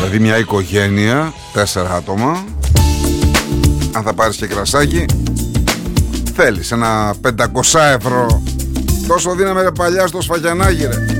Δηλαδή μια οικογένεια, 4 άτομα, αν θα πάρεις και κρασάκι, θέλεις ένα 500 ευρώ. Τόσο δίναμε παλιά στο Σφαγιανάγι, ρε.